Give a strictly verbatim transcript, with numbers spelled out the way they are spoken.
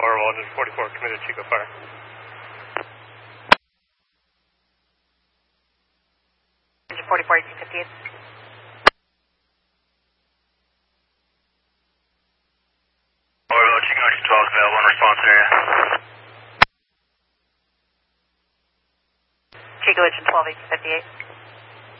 Firewall, just forty-four committed Chico Fire. Engine forty-four, eighteen fifty-eight. Orville, Chico X twelve available in response area. Chico Engine twelve, eighteen fifty-eight.